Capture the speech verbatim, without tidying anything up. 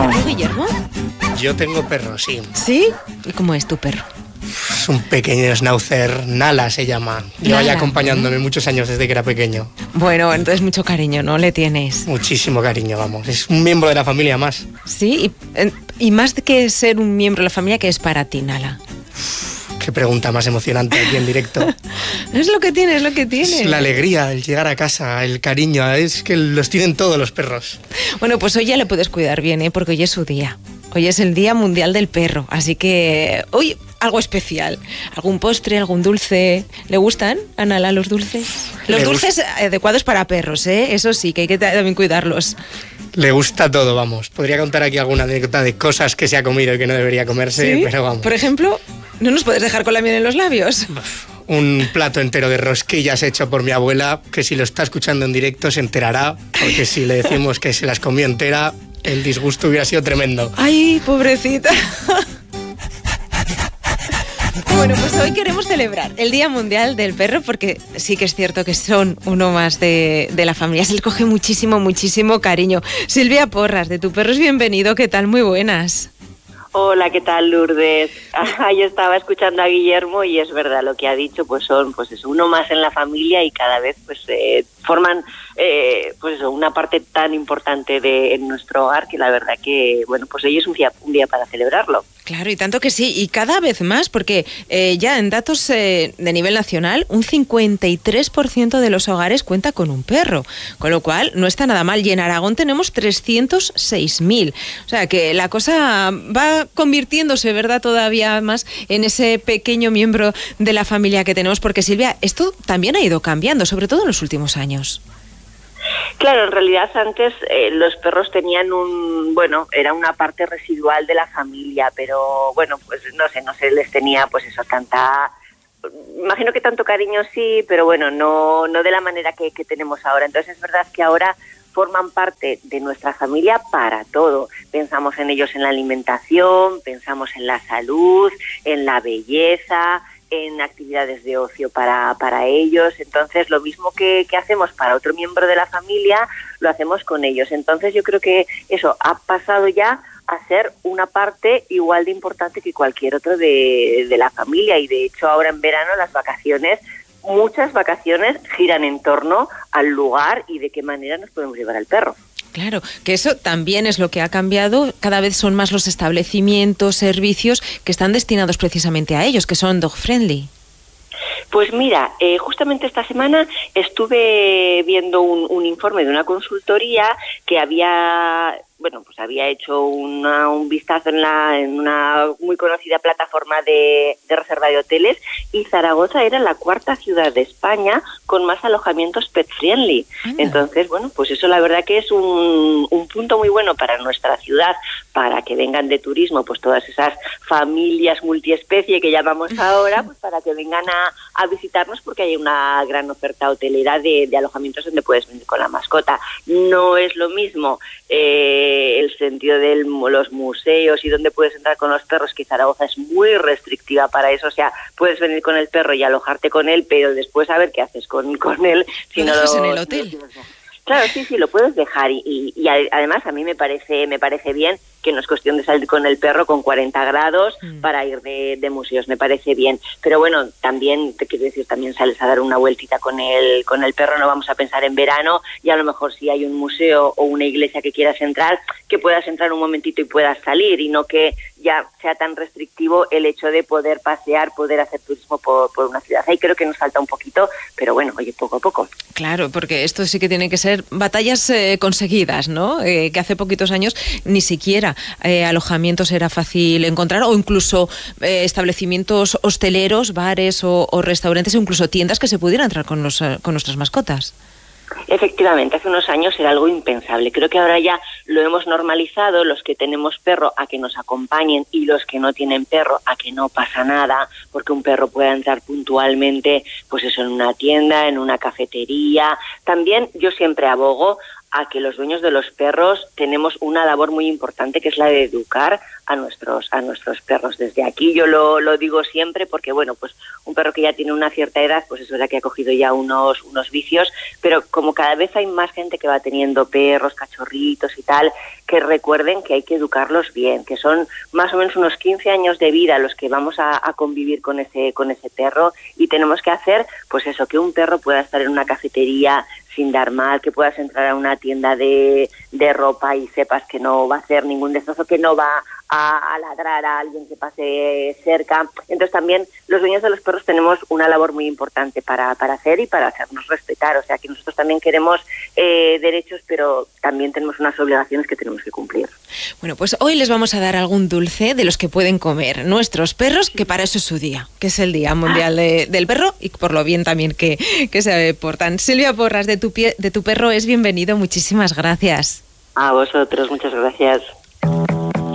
perro, Guillermo? Yo tengo perro, sí. ¿Sí? ¿Y cómo es tu perro? Es un pequeño schnauzer, Nala se llama. Lleva ya acompañándome muchos años desde que era pequeño. Bueno, entonces mucho cariño, ¿no? Le tienes. Muchísimo cariño, vamos. Es un miembro de la familia más. Sí, y, y más que ser un miembro de la familia, ¿qué es para ti, Nala? Qué pregunta más emocionante aquí en directo. Es lo que tiene, es lo que tiene. Es la alegría, el llegar a casa, el cariño, es que los tienen todos los perros. Bueno, pues hoy ya le puedes cuidar bien, ¿eh? Porque hoy es su día. Hoy es el Día Mundial del Perro, así que hoy algo especial. ¿Algún postre, algún dulce? ¿Le gustan a Nala los dulces? Los Le dulces gusta. adecuados para perros, ¿eh? Eso sí, que hay que también cuidarlos. Le gusta todo, vamos. Podría contar aquí alguna anécdota de cosas que se ha comido y que no debería comerse, ¿Sí? pero vamos. Por ejemplo, ¿no nos puedes dejar con la miel en los labios? Un plato entero de rosquillas hecho por mi abuela, que si lo está escuchando en directo se enterará, porque si le decimos que se las comió entera, el disgusto hubiera sido tremendo. ¡Ay, pobrecita! Bueno, pues hoy queremos celebrar el Día Mundial del Perro porque sí que es cierto que son uno más de, de la familia. Se les coge muchísimo, muchísimo cariño. Silvia Porras, de Tu Perro es Bienvenido. ¿Qué tal? Muy buenas. Hola, ¿qué tal, Lourdes? Ah, yo estaba escuchando a Guillermo y es verdad lo que ha dicho, pues son pues eso, uno más en la familia y cada vez pues eh, forman eh, pues eso, una parte tan importante de en nuestro hogar que la verdad que bueno pues hoy es un día, un día para celebrarlo. Claro, y tanto que sí, y cada vez más, porque eh, ya en datos eh, de nivel nacional, un cincuenta y tres por ciento de los hogares cuenta con un perro, con lo cual no está nada mal. Y en Aragón tenemos trescientos seis mil. O sea que la cosa va convirtiéndose, ¿verdad?, todavía más en ese pequeño miembro de la familia que tenemos, porque Silvia, esto también ha ido cambiando, sobre todo en los últimos años. Claro, en realidad antes eh, los perros tenían un, bueno, era una parte residual de la familia, pero bueno, pues no sé, no se les tenía pues eso, tanta, imagino que tanto cariño sí, pero bueno, no, no de la manera que, que tenemos ahora. Entonces es verdad que ahora forman parte de nuestra familia para todo. Pensamos en ellos en la alimentación, pensamos en la salud, en la belleza, en actividades de ocio para, para ellos. Entonces, lo mismo que, que hacemos para otro miembro de la familia, lo hacemos con ellos. Entonces, yo creo que eso ha pasado ya a ser una parte igual de importante que cualquier otro de, de la familia. Y, de hecho, ahora en verano las vacaciones, muchas vacaciones giran en torno al lugar y de qué manera nos podemos llevar al perro. Claro, que eso también es lo que ha cambiado. Cada vez son más los establecimientos, servicios que están destinados precisamente a ellos, que son dog friendly. Pues mira, eh, justamente esta semana estuve viendo un, un informe de una consultoría que había, bueno, pues había hecho una, un vistazo en, la, en una muy conocida plataforma de, de reserva de hoteles, y Zaragoza era la cuarta ciudad de España con más alojamientos pet friendly. Ah. Entonces, bueno, pues eso la verdad que es un, un punto muy bueno para nuestra ciudad, para que vengan de turismo pues todas esas familias multiespecie que llamamos ahora, pues para que vengan a, a visitarnos, porque hay una gran oferta hotelera de, de alojamientos donde puedes venir con la mascota. No es lo mismo eh, el sentido de los museos y donde puedes entrar con los perros, que Zaragoza es muy restrictiva para eso. O sea, puedes venir con el perro y alojarte con él, pero después a ver qué haces con, con él. Si no lo en el hotel. Claro, sí, sí, lo puedes dejar y, y, y además a mí me parece me parece bien que no es cuestión de salir con el perro con cuarenta grados mm. para ir de, de museos, me parece bien. Pero bueno, también, te quiero decir, también sales a dar una vueltita con el, con el perro, no vamos a pensar en verano, y a lo mejor si hay un museo o una iglesia que quieras entrar, que puedas entrar un momentito y puedas salir, y no que ya sea tan restrictivo el hecho de poder pasear, poder hacer turismo por, por una ciudad. Ahí creo que nos falta un poquito, pero bueno, oye, poco a poco. Claro, porque esto sí que tiene que ser batallas eh, conseguidas, ¿no? Eh, que hace poquitos años ni siquiera eh, alojamientos era fácil encontrar, o incluso eh, establecimientos hosteleros, bares o, o restaurantes, o incluso tiendas que se pudiera entrar con, los, con nuestras mascotas. Efectivamente, hace unos años era algo impensable. Creo que ahora ya lo hemos normalizado, los que tenemos perro a que nos acompañen y los que no tienen perro a que no pasa nada, porque un perro puede entrar puntualmente, pues eso, en una tienda, en una cafetería. También yo siempre abogo a que los dueños de los perros tenemos una labor muy importante, que es la de educar a nuestros a nuestros perros. Desde aquí yo lo, lo digo siempre porque, bueno, pues un perro que ya tiene una cierta edad, pues es verdad que ha cogido ya unos, unos vicios, pero como cada vez hay más gente que va teniendo perros, cachorritos y tal, que recuerden que hay que educarlos bien, que son más o menos unos quince años de vida los que vamos a, a convivir con ese, con ese perro, y tenemos que hacer, pues eso, que un perro pueda estar en una cafetería sin dar mal, que puedas entrar a una tienda de, de ropa y sepas que no va a hacer ningún destrozo, que no va a, a ladrar a alguien que pase cerca. Entonces también los dueños de los perros tenemos una labor muy importante para, para hacer y para hacernos respetar. O sea que nosotros también queremos eh, derechos, pero también tenemos unas obligaciones que tenemos que cumplir. Bueno, pues hoy les vamos a dar algún dulce de los que pueden comer nuestros perros, que para eso es su día, que es el Día Mundial de, del Perro, y por lo bien también que, que se portan. Silvia Porras, de tu, pie, de tu perro es bienvenido, muchísimas gracias. A vosotros, muchas gracias.